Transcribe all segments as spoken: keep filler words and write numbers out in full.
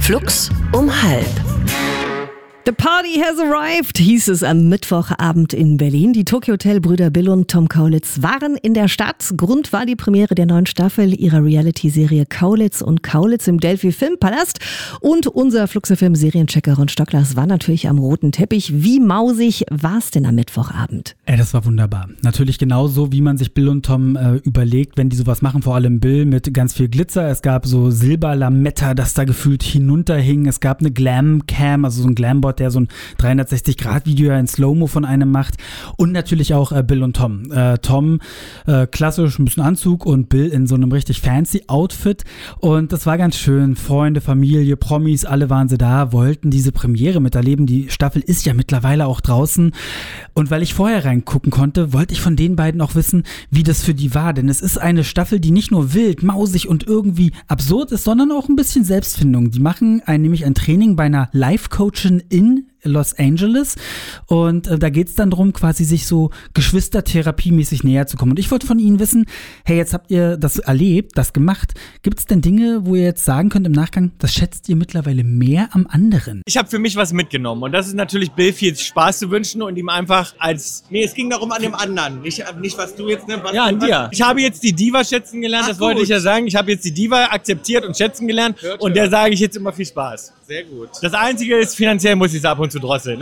Flux um halb. The party has arrived, hieß es am Mittwochabend in Berlin. Die Tokyo Hotel-Brüder Bill und Tom Kaulitz waren in der Stadt. Grund war die Premiere der neuen Staffel ihrer Reality-Serie Kaulitz und Kaulitz im Delphi Filmpalast. Und unser Flux F M-Serienchecker Ron Stocklers war natürlich am roten Teppich. Wie mausig war es denn am Mittwochabend? Ey, das war wunderbar. Natürlich genauso, wie man sich Bill und Tom äh, überlegt, wenn die sowas machen. Vor allem Bill mit ganz viel Glitzer. Es gab so Silberlametta, das da gefühlt hinunterhing. Es gab eine Glam-Cam, also so ein Glambot, der so ein dreihundertsechzig Grad Video in Slow-Mo von einem macht. Und natürlich auch äh, Bill und Tom. Äh, Tom äh, klassisch ein bisschen Anzug und Bill in so einem richtig fancy Outfit. Und das war ganz schön. Freunde, Familie, Promis, alle waren sie da, wollten diese Premiere miterleben. Die Staffel ist ja mittlerweile auch draußen. Und weil ich vorher reingucken konnte, wollte ich von den beiden auch wissen, wie das für die war. Denn es ist eine Staffel, die nicht nur wild, mausig und irgendwie absurd ist, sondern auch ein bisschen Selbstfindung. Die machen ein, nämlich ein Training bei einer Life-Coachin in Los Angeles und äh, da geht es dann darum, quasi sich so Geschwistertherapiemäßig näher zu kommen. Und ich wollte von Ihnen wissen, hey, jetzt habt ihr das erlebt, das gemacht. Gibt es denn Dinge, wo ihr jetzt sagen könnt im Nachgang, das schätzt ihr mittlerweile mehr am anderen? Ich habe für mich was mitgenommen und das ist natürlich Bill viel Spaß zu wünschen und ihm einfach als... Nee, es ging darum an dem anderen, nicht, nicht was du jetzt nimmst. Ja, an dir. Ich habe jetzt die Diva schätzen gelernt, Ach, das wollte gut. ich ja sagen. Ich habe jetzt die Diva akzeptiert und schätzen gelernt hört, und hört. Der sage ich jetzt immer viel Spaß. Sehr gut. Das Einzige ist, finanziell muss ich es ab und zu drosseln.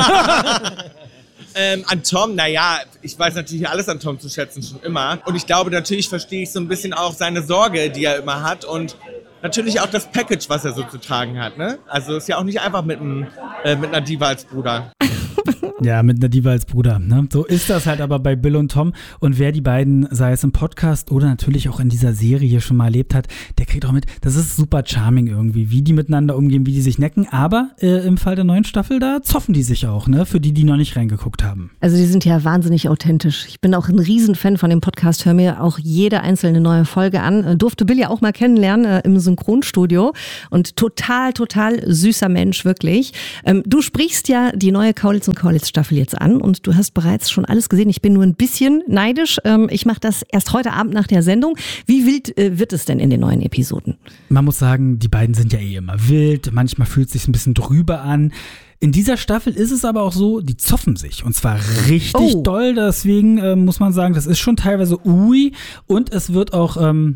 ähm, an Tom, naja, ich weiß natürlich alles an Tom zu schätzen, schon immer. Und ich glaube, natürlich verstehe ich so ein bisschen auch seine Sorge, die er immer hat und natürlich auch das Package, was er so zu tragen hat, ne? Also ist ja auch nicht einfach mit, einem, äh, mit einer Diva als Bruder. Ja, mit einer Diva als Bruder. Ne? So ist das halt aber bei Bill und Tom. Und wer die beiden, sei es im Podcast oder natürlich auch in dieser Serie schon mal erlebt hat, der kriegt auch mit, das ist super charming irgendwie, wie die miteinander umgehen, wie die sich necken. Aber äh, im Fall der neuen Staffel, da zoffen die sich auch, ne? Für die, die noch nicht reingeguckt haben. Also die sind ja wahnsinnig authentisch. Ich bin auch ein Riesenfan von dem Podcast, höre mir auch jede einzelne neue Folge an. Durfte Bill ja auch mal kennenlernen äh, im Synchronstudio. Und total, total süßer Mensch, wirklich. Ähm, du sprichst ja die neue Kaulitz und Kaulitz Staffel jetzt an und du hast bereits schon alles gesehen. Ich bin nur ein bisschen neidisch. Ich mache das erst heute Abend nach der Sendung. Wie wild wird es denn in den neuen Episoden? Man muss sagen, die beiden sind ja eh immer wild. Manchmal fühlt es sich ein bisschen drüber an. In dieser Staffel ist es aber auch so, die zoffen sich und zwar richtig oh. doll, deswegen äh, muss man sagen, das ist schon teilweise ui und es wird auch ähm,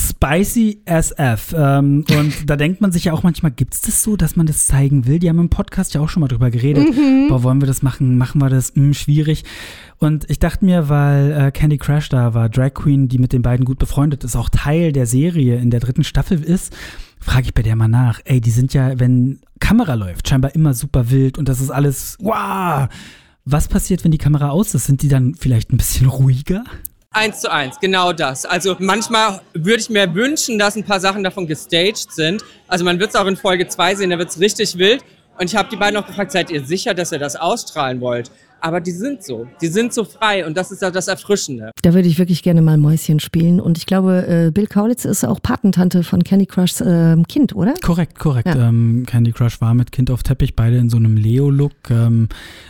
spicy as F ähm, und da denkt man sich ja auch manchmal, gibt es das so, dass man das zeigen will? Die haben im Podcast ja auch schon mal drüber geredet, mhm. boah, wollen wir das machen, machen wir das, hm, schwierig. Und ich dachte mir, weil äh, Candy Crush da war, Drag Queen, die mit den beiden gut befreundet ist, auch Teil der Serie in der dritten Staffel ist, frage ich bei der mal nach. Ey, die sind ja, wenn Kamera läuft, scheinbar immer super wild und das ist alles, wow. Was passiert, wenn die Kamera aus ist? Sind die dann vielleicht ein bisschen ruhiger? Eins zu eins, genau das. Also manchmal würde ich mir wünschen, dass ein paar Sachen davon gestaged sind. Also man wird es auch in Folge zwei sehen, da wird es richtig wild. Und ich habe die beiden auch gefragt, seid ihr sicher, dass ihr das ausstrahlen wollt? Aber die sind so, die sind so frei und das ist ja das Erfrischende. Da würde ich wirklich gerne mal Mäuschen spielen und ich glaube, äh, Bill Kaulitz ist auch Patentante von Candy Crushs äh, Kind, oder? Korrekt, korrekt. Ja. Ähm, Candy Crush war mit Kind auf Teppich, beide in so einem Leo-Look, ähm,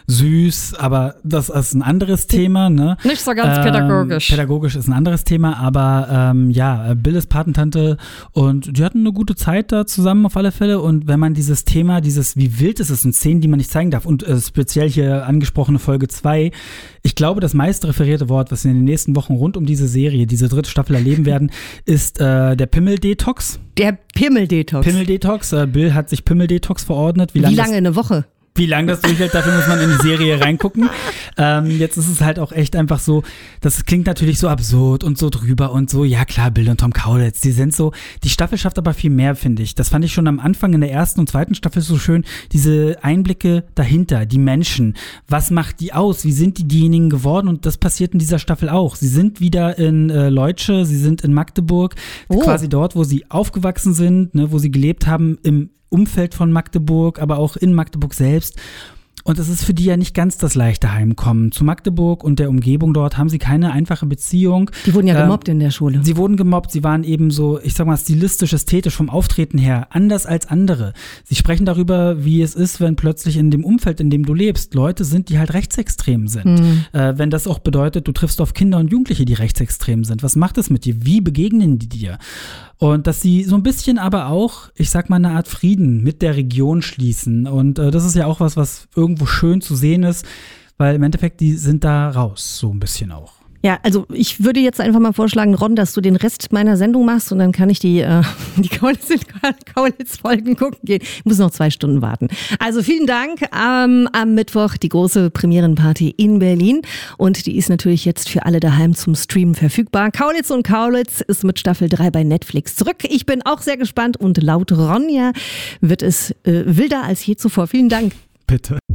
süß, aber das ist ein anderes Thema. Ne? Nicht so ganz ähm, pädagogisch. Pädagogisch ist ein anderes Thema, aber ähm, ja, Bill ist Patentante und die hatten eine gute Zeit da zusammen auf alle Fälle und wenn man dieses Thema, dieses wie wild ist es und Szenen, die man nicht zeigen darf und äh, speziell hier angesprochene Folge zwei. Ich glaube, das meist referierte Wort, was wir in den nächsten Wochen rund um diese Serie, diese dritte Staffel erleben werden, ist äh, der Pimmel-Detox. Der Pimmel-Detox. Pimmel-Detox. Äh, Bill hat sich Pimmel-Detox verordnet. Wie, Wie lang lange? Das, eine Woche? Wie lange das durchhält, dafür muss man in die Serie reingucken. Ähm, jetzt ist es halt auch echt einfach so, das klingt natürlich so absurd und so drüber und so, ja klar, Bill und Tom Kaulitz, die sind so, die Staffel schafft aber viel mehr, finde ich. Das fand ich schon am Anfang in der ersten und zweiten Staffel so schön, diese Einblicke dahinter, die Menschen, was macht die aus, wie sind die diejenigen geworden und das passiert in dieser Staffel auch. Sie sind wieder in äh, Leutsche, sie sind in Magdeburg, oh. quasi dort, wo sie aufgewachsen sind, ne, wo sie gelebt haben, im Umfeld von Magdeburg, aber auch in Magdeburg selbst. Und es ist für die ja nicht ganz das leichte Heimkommen. Zu Magdeburg und der Umgebung dort haben sie keine einfache Beziehung. Die wurden ja gemobbt ähm, in der Schule. Sie wurden gemobbt, sie waren eben so, ich sag mal, stilistisch, ästhetisch vom Auftreten her anders als andere. Sie sprechen darüber, wie es ist, wenn plötzlich in dem Umfeld, in dem du lebst, Leute sind, die halt rechtsextrem sind. Mhm. Äh, wenn das auch bedeutet, du triffst auf Kinder und Jugendliche, die rechtsextrem sind. Was macht es mit dir? Wie begegnen die dir? Und dass sie so ein bisschen aber auch, ich sag mal, eine Art Frieden mit der Region schließen. Und äh, das ist ja auch was, was irgendwo schön zu sehen ist, weil im Endeffekt, die sind da raus, so ein bisschen auch. Ja, also ich würde jetzt einfach mal vorschlagen, Ron, dass du den Rest meiner Sendung machst und dann kann ich die, äh, die Kaulitz-Folgen gucken gehen. Ich muss noch zwei Stunden warten. Also vielen Dank. Ähm, am Mittwoch die große Premierenparty in Berlin und die ist natürlich jetzt für alle daheim zum Streamen verfügbar. Kaulitz und Kaulitz ist mit Staffel drei bei Netflix zurück. Ich bin auch sehr gespannt und laut Ronja wird es äh, wilder als je zuvor. Vielen Dank. Bitte.